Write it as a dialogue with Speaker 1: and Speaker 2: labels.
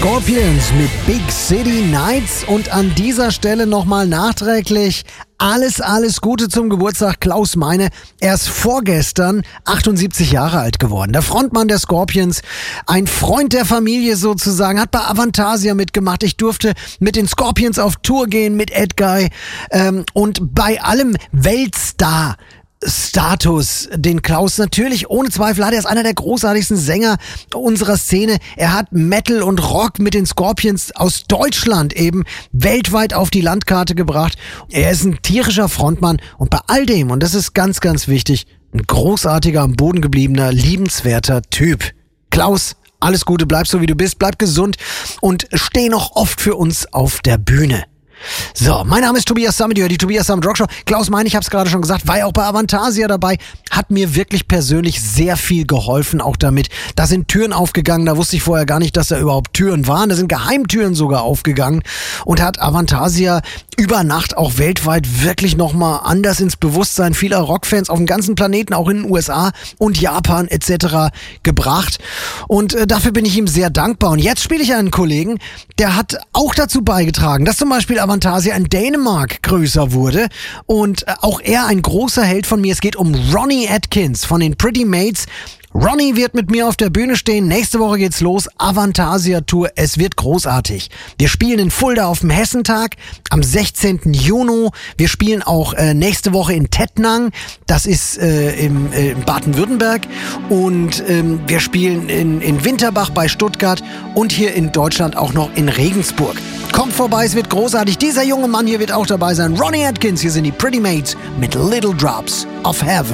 Speaker 1: Scorpions mit Big City Nights und an dieser Stelle nochmal nachträglich alles Gute zum Geburtstag Klaus Meine. Er ist vorgestern 78 Jahre alt geworden. Der Frontmann der Scorpions, ein Freund der Familie sozusagen, hat bei Avantasia mitgemacht. Ich durfte mit den Scorpions auf Tour gehen, mit Edguy und bei allem Weltstar Status, den Klaus natürlich ohne Zweifel hat. Er ist einer der großartigsten Sänger unserer Szene. Er hat Metal und Rock mit den Scorpions aus Deutschland eben weltweit auf die Landkarte gebracht. Er ist ein tierischer Frontmann und bei all dem, und das ist ganz wichtig, ein großartiger, am Boden gebliebener, liebenswerter Typ. Klaus, alles Gute, bleib so wie du bist, bleib gesund und steh noch oft für uns auf der Bühne. So, mein Name ist Tobias Sammet, die Tobias Sammet Rockshow. Klaus Meine, ich habe es gerade schon gesagt, war ja auch bei Avantasia dabei, hat mir wirklich persönlich sehr viel geholfen, auch damit. Da sind Türen aufgegangen, da wusste ich vorher gar nicht, dass da überhaupt Türen waren. Da sind Geheimtüren sogar aufgegangen und hat Avantasia über Nacht auch weltweit wirklich nochmal anders ins Bewusstsein vieler Rockfans auf dem ganzen Planeten, auch in den USA und Japan etc. gebracht. Und dafür bin ich ihm sehr dankbar. Und jetzt spiele ich einen Kollegen, der hat auch dazu beigetragen, dass zum Beispiel Avantasia in Dänemark größer wurde und auch er ein großer Held von mir. Es geht um Ronnie Atkins von den Pretty Mates. Ronnie wird mit mir auf der Bühne stehen. Nächste Woche geht's los. Avantasia Tour. Es wird großartig. Wir spielen in Fulda auf dem Hessentag am 16. Juni. Wir spielen auch nächste Woche in Tettnang. Das ist in Baden-Württemberg. Und wir spielen in Winterbach bei Stuttgart und hier in Deutschland auch noch in Regensburg. Kommt vorbei, es wird großartig. Dieser junge Mann hier wird auch dabei sein. Ronnie Atkins, hier sind die Pretty Mates mit Little Drops of Heaven.